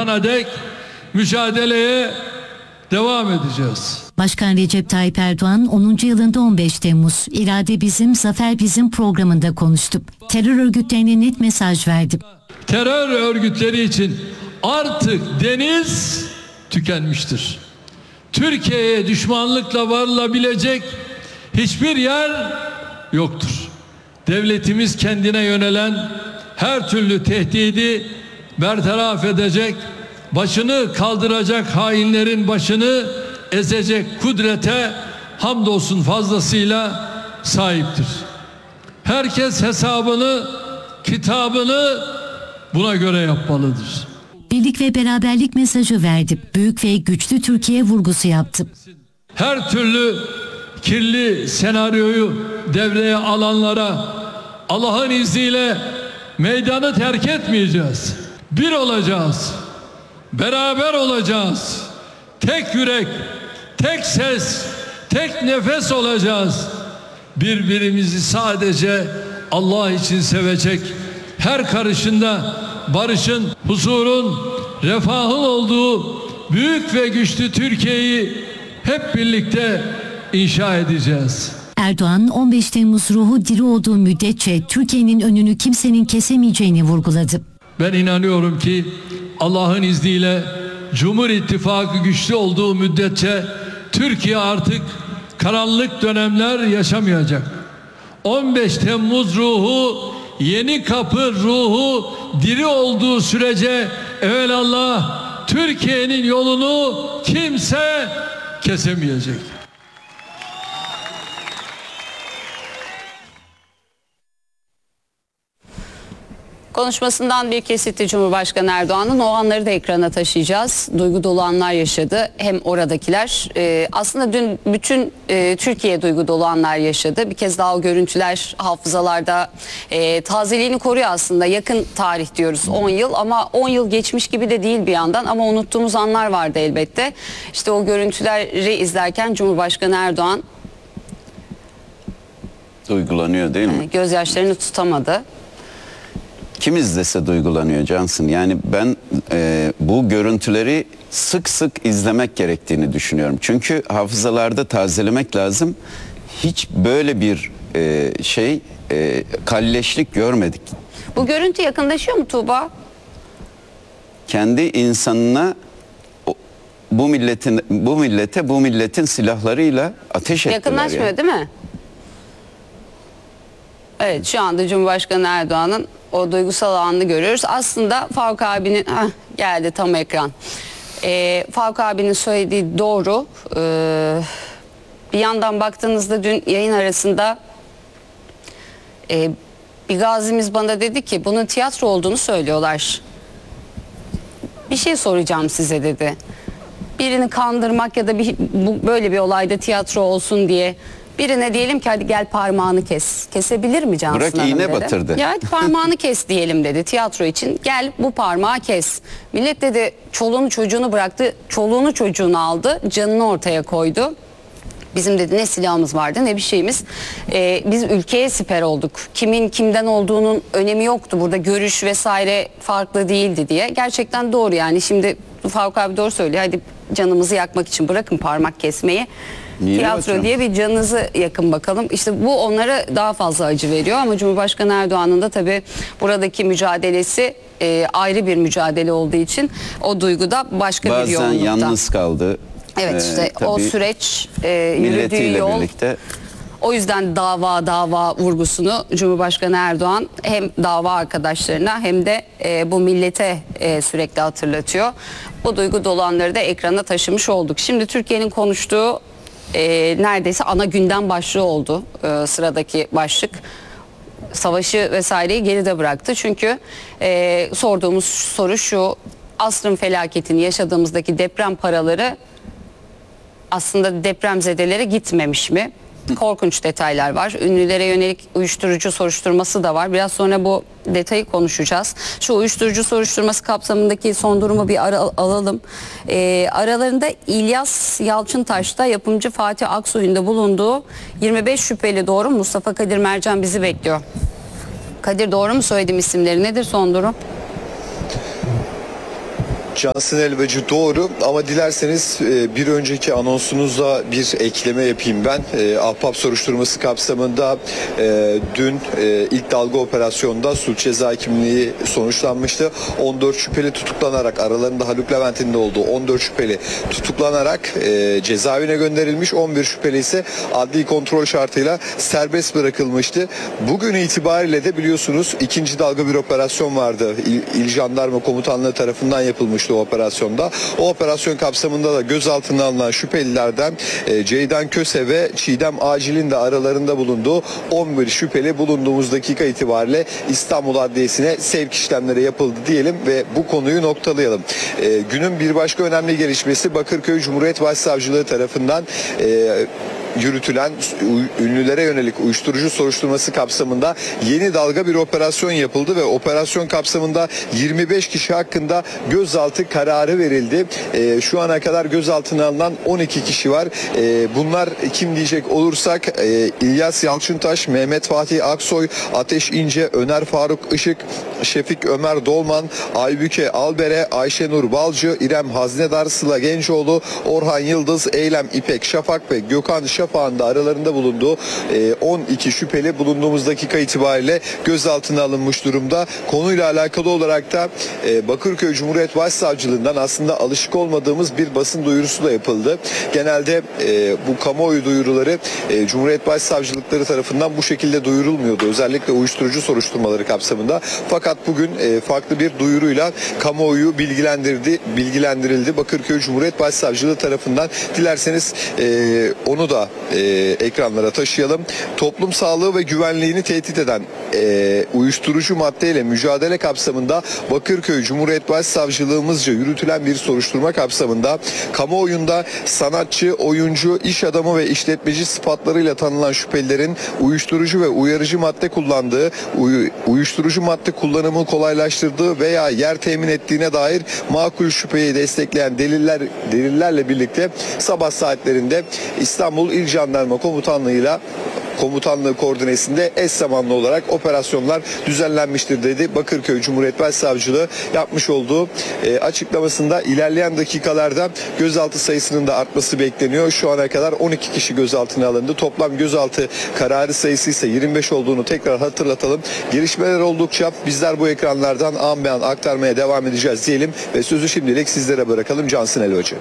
çıkana dek mücadeleye devam edeceğiz. Başkan Recep Tayyip Erdoğan 10. yılında 15 Temmuz İrade Bizim, Zafer Bizim programında konuştu. Terör örgütlerine net mesaj verdi. Terör örgütleri için artık deniz tükenmiştir. Türkiye'ye düşmanlıkla varılabilecek hiçbir yer yoktur. Devletimiz kendine yönelen her türlü tehdidi bertaraf edecek, başını kaldıracak hainlerin başını ezecek kudrete hamdolsun fazlasıyla sahiptir. Herkes hesabını, kitabını buna göre yapmalıdır. Birlik ve beraberlik mesajı verdi. Büyük ve güçlü Türkiye vurgusu yaptı. Her türlü kirli senaryoyu devreye alanlara Allah'ın izniyle meydanı terk etmeyeceğiz. Bir olacağız. Beraber olacağız. Tek yürek, tek ses, tek nefes olacağız. Birbirimizi sadece Allah için sevecek, her karışında barışın, huzurun, refahın olduğu büyük ve güçlü Türkiye'yi hep birlikte inşa edeceğiz. Erdoğan 15 Temmuz ruhu diri olduğu müddetçe Türkiye'nin önünü kimsenin kesemeyeceğini vurguladı. Ben inanıyorum ki Allah'ın izniyle Cumhur İttifakı güçlü olduğu müddetçe Türkiye artık karanlık dönemler yaşamayacak. 15 Temmuz ruhu, Yeni Kapı ruhu diri olduğu sürece evelallah Türkiye'nin yolunu kimse kesemeyecek. Konuşmasından bir kesitti Cumhurbaşkanı Erdoğan'ın. O anları da ekrana taşıyacağız. Duygu dolu anlar yaşadı. Hem oradakiler. Aslında dün bütün Türkiye duygu dolu anlar yaşadı. Bir kez daha o görüntüler hafızalarda tazeliğini koruyor aslında. Yakın tarih diyoruz 10 yıl ama 10 yıl geçmiş gibi de değil bir yandan. Ama unuttuğumuz anlar vardı elbette. İşte o görüntüleri izlerken Cumhurbaşkanı Erdoğan duygulanıyor değil mi? Gözyaşlarını tutamadı. Kim izlese duygulanıyor Cansın. Yani ben bu görüntüleri sık sık izlemek gerektiğini düşünüyorum. Çünkü hafızalarda tazelemek lazım. Hiç böyle bir kalleşlik görmedik. Bu görüntü yakınlaşıyor mu Tuğba? Kendi insanına bu milletin silahlarıyla ateş ettiler. Yakınlaşmıyor yani. Değil mi? Evet, şu anda Cumhurbaşkanı Erdoğan'ın o duygusal anını görüyoruz. Aslında Faruk abinin geldi tam ekran. Faruk abinin söylediği doğru. Bir yandan baktığınızda dün yayın arasında bir gazimiz bana dedi ki bunun tiyatro olduğunu söylüyorlar. Bir şey soracağım size dedi. Birini kandırmak ya da böyle bir olayda tiyatro olsun diye birine diyelim ki hadi gel parmağını kes. Kesebilir mi Cansın Bırak Hanım iğne dedi. batırdı. Ya hadi parmağını kes diyelim dedi tiyatro için. Gel bu parmağı kes. Millet dedi çoluğunu çocuğunu bıraktı. Çoluğunu çocuğunu aldı. Canını ortaya koydu. Bizim dedi ne silahımız vardı ne bir şeyimiz. Biz ülkeye siper olduk. Kimin kimden olduğunun önemi yoktu. Burada görüş vesaire farklı değildi diye. Gerçekten doğru yani. Şimdi Faruk abi doğru söylüyor. Hadi canımızı yakmak için bırakın parmak kesmeyi. Niye Tiyatro hocam? diye bir canınızı yakın bakalım. İşte bu onlara daha fazla acı veriyor ama Cumhurbaşkanı Erdoğan'ın da tabii buradaki mücadelesi ayrı bir mücadele olduğu için o duyguda başka bir yoğunlukta. Bazen yalnız kaldı. Evet işte o süreç yürüdüğü milletiyle yol. birlikte. O yüzden dava vurgusunu Cumhurbaşkanı Erdoğan hem dava arkadaşlarına hem de bu millete sürekli hatırlatıyor. Bu duygu dolu anları da ekrana taşımış olduk. Şimdi Türkiye'nin konuştuğu neredeyse ana gündem başlığı oldu sıradaki başlık. Savaşı vesaireyi geride bıraktı. Çünkü sorduğumuz soru şu: asrın felaketini yaşadığımızdaki deprem paraları aslında depremzedelere gitmemiş mi? Korkunç detaylar var. Ünlülere yönelik uyuşturucu soruşturması da var. Biraz sonra bu detayı konuşacağız. Şu uyuşturucu soruşturması kapsamındaki son durumu bir alalım. Aralarında İlyas Yalçıntaş'ta yapımcı Fatih Aksoy'un da bulunduğu 25 şüpheli, doğru mu? Mustafa Kadir Mercan bizi bekliyor. Kadir, doğru mu söyledim isimleri? Nedir son durum? Cansın Elvacı doğru ama dilerseniz bir önceki anonsunuzda bir ekleme yapayım ben. Ahbap soruşturması kapsamında dün ilk dalga operasyonda suç ceza kimliği sonuçlanmıştı. 14 şüpheli tutuklanarak, aralarında Haluk Levent'in de olduğu 14 şüpheli tutuklanarak cezaevine gönderilmiş. 11 şüpheli ise adli kontrol şartıyla serbest bırakılmıştı. Bugün itibariyle de biliyorsunuz ikinci dalga bir operasyon vardı. İl Jandarma Komutanlığı tarafından yapılmıştı o operasyonda. O operasyon kapsamında da gözaltına alınan şüphelilerden Ceydan Köse ve Çiğdem Acil'in de aralarında bulunduğu 11 şüpheli bulunduğumuz dakika itibariyle İstanbul Adliyesi'ne sevk işlemleri yapıldı diyelim ve bu konuyu noktalayalım. Günün bir başka önemli gelişmesi Bakırköy Cumhuriyet Başsavcılığı tarafından yürütülen ünlülere yönelik uyuşturucu soruşturması kapsamında yeni dalga bir operasyon yapıldı ve operasyon kapsamında 25 kişi hakkında gözaltı kararı verildi. Şu ana kadar gözaltına alınan 12 kişi var. Bunlar kim diyecek olursak İlyas Yalçıntaş, Mehmet Fatih Aksoy, Ateş İnce, Öner Faruk Işık, Şefik Ömer Dolman, Aybüke Albere, Ayşenur Balcı, İrem Haznedar, Sıla Gencoğlu, Orhan Yıldız, Eylem İpek Şafak ve Gökhan Şafak'ın da aralarında bulunduğu 12 şüpheli bulunduğumuz dakika itibariyle gözaltına alınmış durumda. Konuyla alakalı olarak da Bakırköy Cumhuriyet Başsavcılığından aslında alışık olmadığımız bir basın duyurusu da yapıldı. Genelde bu kamuoyu duyuruları Cumhuriyet Başsavcılıkları tarafından bu şekilde duyurulmuyordu. Özellikle uyuşturucu soruşturmaları kapsamında. Fakat bugün farklı bir duyuruyla kamuoyu bilgilendirildi Bakırköy Cumhuriyet Başsavcılığı tarafından. Dilerseniz onu da ekranlara taşıyalım. Toplum sağlığı ve güvenliğini tehdit eden uyuşturucu maddeyle mücadele kapsamında Bakırköy Cumhuriyet Başsavcılığımızca yürütülen bir soruşturma kapsamında kamuoyunda sanatçı, oyuncu, iş adamı ve işletmeci sıfatlarıyla tanınan şüphelilerin uyuşturucu ve uyarıcı madde kullandığı, uyuşturucu madde kullanımı kolaylaştırdığı veya yer temin ettiğine dair makul şüpheyi destekleyen delillerle birlikte sabah saatlerinde İstanbul İl Jandarma Komutanlığı koordinesinde eş zamanlı olarak operasyonlar düzenlenmiştir dedi. Bakırköy Cumhuriyet Başsavcılığı yapmış olduğu açıklamasında ilerleyen dakikalarda gözaltı sayısının da artması bekleniyor. Şu ana kadar 12 kişi gözaltına alındı. Toplam gözaltı kararı sayısı ise 25 olduğunu tekrar hatırlatalım. Gelişmeler oldukça bizler bu ekranlardan an be an aktarmaya devam edeceğiz diyelim ve sözü şimdilik sizlere bırakalım. Cansın Elvacı.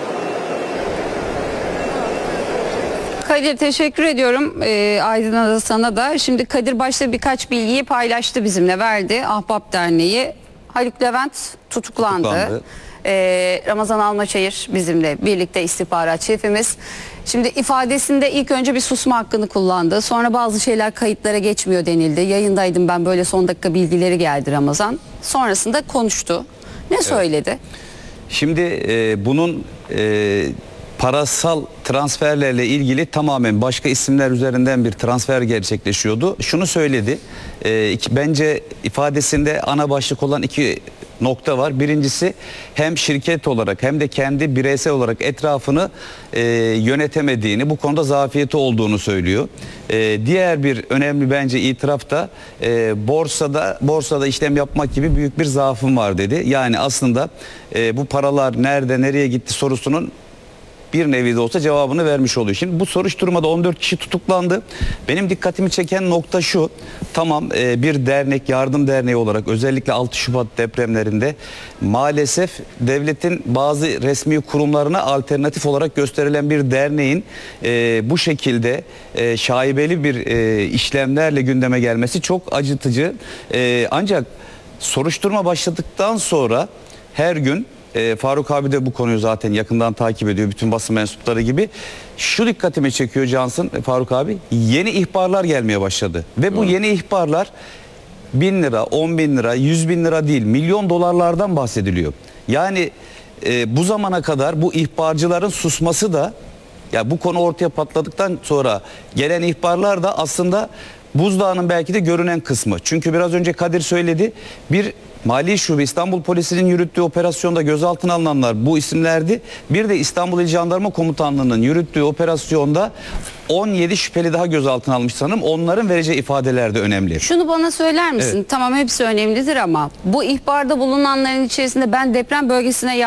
Kadir teşekkür ediyorum. Aydın'a da sana da. Şimdi Kadir başta birkaç bilgiyi paylaştı bizimle, verdi. Ahbap Derneği. Haluk Levent tutuklandı. Ramazan Almaçayır bizimle birlikte istihbarat şefimiz. Şimdi ifadesinde ilk önce bir susma hakkını kullandı. Sonra bazı şeyler kayıtlara geçmiyor denildi. Yayındaydım ben, böyle son dakika bilgileri geldi Ramazan. Sonrasında konuştu. Ne söyledi? Şimdi bunun parasal transferlerle ilgili tamamen başka isimler üzerinden bir transfer gerçekleşiyordu. Şunu söyledi. Bence ifadesinde ana başlık olan iki nokta var. Birincisi, hem şirket olarak hem de kendi bireysel olarak etrafını yönetemediğini, bu konuda zafiyeti olduğunu söylüyor. Diğer bir önemli bence itiraf da borsada işlem yapmak gibi büyük bir zaafım var dedi. Yani aslında bu paralar nerede, nereye gitti sorusunun bir nevi de olsa cevabını vermiş oluyor. Şimdi bu soruşturmada 14 kişi tutuklandı. Benim dikkatimi çeken nokta şu: tamam, bir dernek, yardım derneği olarak özellikle 6 Şubat depremlerinde maalesef devletin bazı resmi kurumlarına alternatif olarak gösterilen bir derneğin bu şekilde şaibeli bir işlemlerle gündeme gelmesi çok acıtıcı. Ancak soruşturma başladıktan sonra her gün Faruk abi de bu konuyu zaten yakından takip ediyor, bütün basın mensupları gibi. Şu dikkatimi çekiyor Cansın, Faruk abi, yeni ihbarlar gelmeye başladı. Ve bu yeni ihbarlar 1000 lira, 10 bin lira, 100 bin lira değil, milyon dolarlardan bahsediliyor. Yani bu zamana kadar bu ihbarcıların susması da, ya bu konu ortaya patladıktan sonra gelen ihbarlar da aslında buzdağının belki de görünen kısmı. Çünkü biraz önce Kadir söyledi, bir Mali Şube İstanbul Polisi'nin yürüttüğü operasyonda gözaltına alınanlar bu isimlerdi. Bir de İstanbul İl Jandarma Komutanlığı'nın yürüttüğü operasyonda 17 şüpheli daha gözaltına almış sanırım. Onların vereceği ifadeler de önemli. Şunu bana söyler misin? Evet. Tamam, hepsi önemlidir ama bu ihbarda bulunanların içerisinde ben deprem bölgesine